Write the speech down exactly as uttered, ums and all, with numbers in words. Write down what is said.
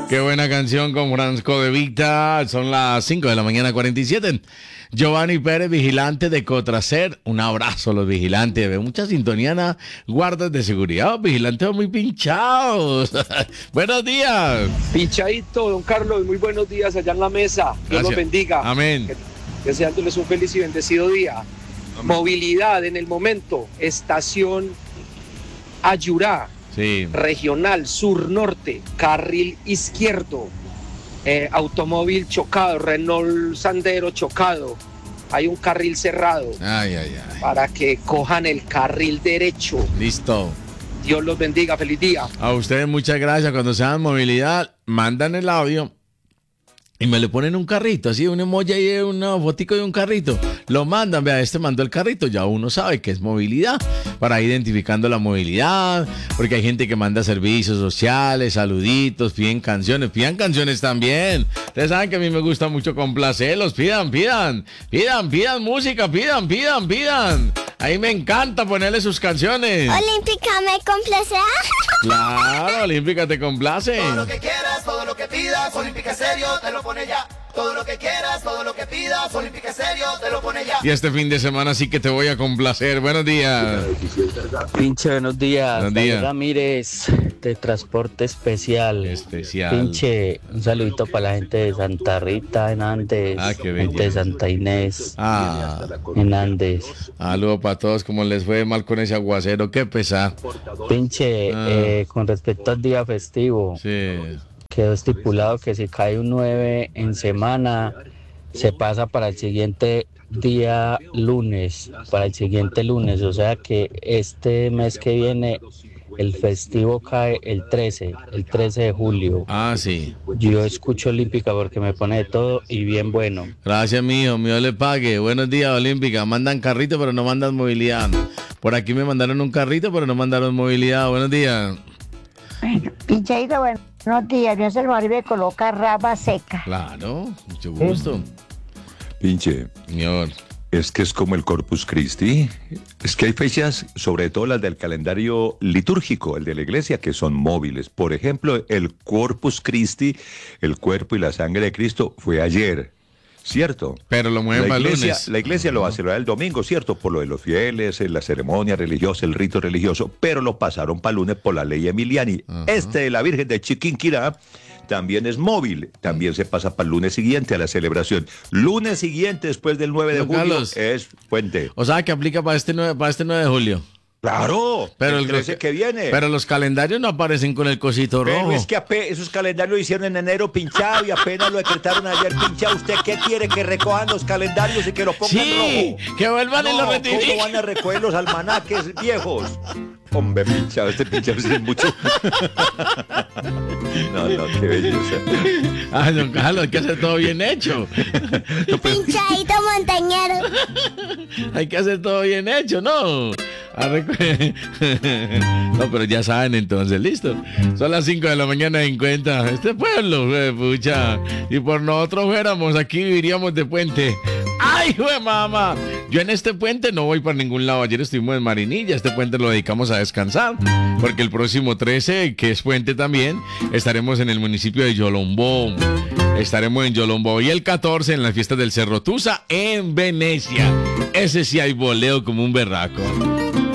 Qué buena canción con Franco De Vita. Son las cinco de la mañana, cuarenta y siete. Giovanni Pérez, vigilante de Cotracer. Un abrazo a los vigilantes. Veo mucha sintonía en las guardas de seguridad. Vigilantes muy pinchados. Buenos días. Pinchadito, don Carlos. Muy buenos días allá en la mesa. Dios Gracias. los bendiga. Amén. Deseándoles un feliz y bendecido día. Amén. Movilidad en el momento. Estación Ayurá. Sí. Regional Sur-Norte. Carril izquierdo. Eh, automóvil chocado, Renault Sandero chocado, hay un carril cerrado. Ay, ay, ay. Para que cojan el carril derecho. Listo. Dios los bendiga, feliz día. A ustedes muchas gracias. Cuando sean movilidad, mandan el audio y me le ponen un carrito, así un emoji y una fotico de un carrito. Lo mandan, vea, este mandó el carrito, ya uno sabe que es movilidad, para ir identificando la movilidad, porque hay gente que manda servicios sociales, saluditos, piden canciones, pidan canciones también. Ustedes saben que a mí me gusta mucho complacerlos, pidan, pidan, pidan, pidan música, pidan, pidan, pidan. Ahí me encanta ponerle sus canciones. Olímpica me complace. Claro, Olímpica te complace. Todo lo que quieras, todo lo que pidas, Olímpica Serio te lo pone ya. Todo lo que quieras, todo lo que pidas, Olímpica Serio te lo pone ya. Y este fin de semana sí que te voy a complacer. Buenos días. Pinche, buenos días. Buenos días. David Ramírez, de Transporte Especial. Especial. Pinche, un saludito para la gente de Santa Rita en Andes. Ah, qué gente de Santa Inés Ah, en Andes. saludo para todos. Como les fue mal con ese aguacero, qué pesar. Pinche, Ah. eh, con respecto al día festivo, Sí. quedó estipulado que si cae un nueve en semana, se pasa para el siguiente día lunes, para el siguiente lunes, o sea que este mes que viene el festivo cae el trece, el trece de julio. Ah, sí. Yo escucho Olímpica porque me pone de todo y bien bueno. Gracias, mijo. Mío le pague. Buenos días, Olímpica. Mandan carrito, pero no mandan movilidad. Por aquí me mandaron un carrito, pero no mandaron movilidad. Buenos días. Pinchadito, buenos días. Yo se lo arriba y coloca raba seca. Claro, mucho gusto. Pinche, Señor. es que es como el Corpus Christi. Es que hay fechas, sobre todo las del calendario litúrgico, el de la iglesia, que son móviles. Por ejemplo, el Corpus Christi, el cuerpo y la sangre de Cristo, fue ayer, ¿cierto? Pero lo mueven La para el iglesia, lunes. la iglesia lo va a celebrar el domingo, ¿cierto? Por lo de los fieles, la ceremonia religiosa, el rito religioso, pero lo pasaron para el lunes por la ley Emiliani. Ajá. Este de la Virgen de Chiquinquirá también es móvil, también se pasa para el lunes siguiente a la celebración. Lunes siguiente, después del nueve de Don julio, Carlos. es puente. O sea, que aplica para este nueve, para este nueve de julio. Claro, Pero el el- trece que viene. Pero los calendarios no aparecen con el cosito Pero rojo. es que ape- esos calendarios lo hicieron en enero pinchado y apenas lo decretaron ayer pinchado. ¿Usted qué quiere? Que recojan los calendarios y que lo pongan Sí, rojo. que vuelvan y lo No, ¿cómo rectifiquen. van a recoger los almanaques viejos? Hombre, pinchado, este pinchado sí es mucho. No, no, qué belleza. Ay, don Carlos, hay que hacer todo bien hecho. Pinchadito montañero. Hay que hacer todo bien hecho, ¿no? Arre- No, pero ya saben entonces, listo. Son las cinco de la mañana en cuenta. Este pueblo, güey, pucha. Y por nosotros fuéramos, aquí viviríamos de puente. ¡Ay, güey, mamá! Yo en este puente no voy para ningún lado. Ayer estuvimos en Marinilla. Este puente lo dedicamos a descansar. Porque el próximo trece, que es puente también, estaremos en el municipio de Yolombó. Estaremos en Yolombó. Y el catorce en las fiestas del Cerro Tusa en Venecia. Ese sí hay boleo como un berraco.